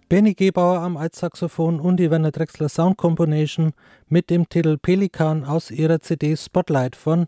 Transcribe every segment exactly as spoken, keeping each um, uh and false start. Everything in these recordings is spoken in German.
Benny Gebauer am Altsaxophon und die Werner Drechsler Sound Combination mit dem Titel Pelikan aus ihrer C D Spotlight von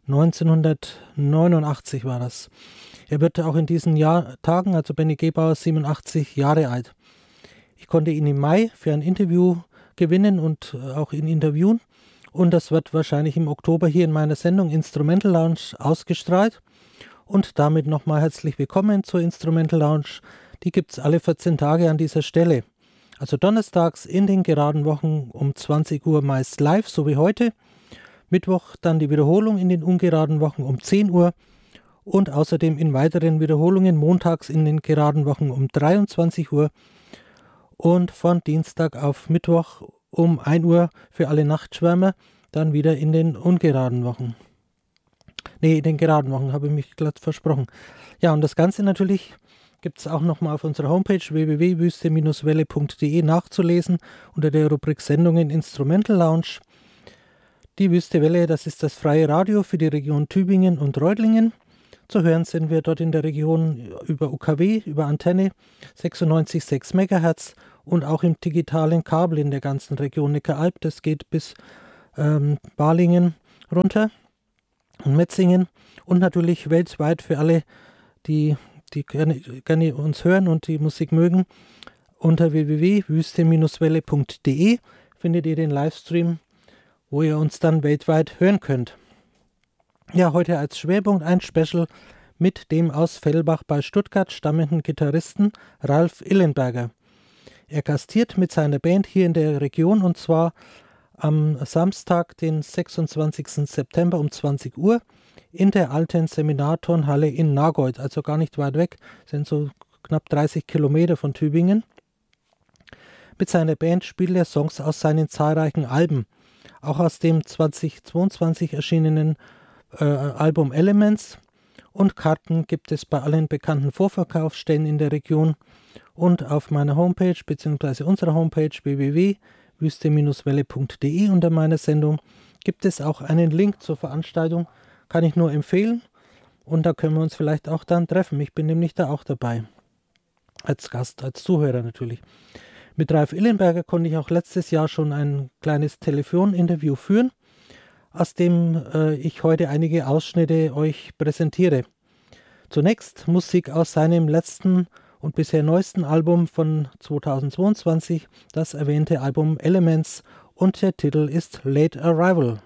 neunzehnhundertneunundachtzig war das. Er wird auch in diesen Jahr, Tagen, also Benny Gebauer, siebenundachtzig Jahre alt. Ich konnte ihn im Mai für ein Interview gewinnen und auch ihn interviewen. Und das wird wahrscheinlich im Oktober hier in meiner Sendung Instrumental Lounge ausgestrahlt. Und damit nochmal herzlich willkommen zur Instrumental Lounge. Die gibt es alle vierzehn Tage an dieser Stelle. Also donnerstags in den geraden Wochen um zwanzig Uhr meist live, so wie heute. Mittwoch dann die Wiederholung in den ungeraden Wochen um zehn Uhr. Und außerdem in weiteren Wiederholungen montags in den geraden Wochen um dreiundzwanzig Uhr. Und von Dienstag auf Mittwoch um ein Uhr für alle Nachtschwärmer, dann wieder in den ungeraden Wochen. Ne, in den geraden Wochen, habe ich mich glatt versprochen. Ja, und das Ganze natürlich gibt es auch nochmal auf unserer Homepage w w w punkt wüste welle punkt de nachzulesen unter der Rubrik Sendungen Instrumental Lounge. Die Wüste Welle, das ist das freie Radio für die Region Tübingen und Reutlingen. Zu hören sind wir dort in der Region über U K W, über Antenne sechsundneunzig Komma sechs Megahertz und auch im digitalen Kabel in der ganzen Region Neckaralb. Das geht bis ähm, Balingen runter und Metzingen und natürlich weltweit für alle, die, die gerne, gerne uns hören und die Musik mögen. Unter w w w punkt wüste welle punkt de findet ihr den Livestream, wo ihr uns dann weltweit hören könnt. Ja, heute als Schwerpunkt ein Special mit dem aus Fellbach bei Stuttgart stammenden Gitarristen Ralf Illenberger. Er gastiert mit seiner Band hier in der Region und zwar am Samstag, den sechsundzwanzigsten September um zwanzig Uhr in der alten Seminarturnhalle in Nagold, also gar nicht weit weg, sind so knapp dreißig Kilometer von Tübingen. Mit seiner Band spielt er Songs aus seinen zahlreichen Alben, auch aus dem zweitausendzweiundzwanzig erschienenen äh, Album Elements, und Karten gibt es bei allen bekannten Vorverkaufsstellen in der Region und auf meiner Homepage bzw. unserer Homepage w w w punkt wüste welle punkt de unter meiner Sendung gibt es auch einen Link zur Veranstaltung, kann ich nur empfehlen, und da können wir uns vielleicht auch dann treffen. Ich bin nämlich da auch dabei, als Gast, als Zuhörer natürlich. Mit Ralf Illenberger konnte ich auch letztes Jahr schon ein kleines Telefoninterview führen, aus dem äh, ich heute einige Ausschnitte euch präsentiere. Zunächst Musik aus seinem letzten und bisher neuesten Album von zweitausendzweiundzwanzig, das erwähnte Album Elements, und der Titel ist Late Arrival.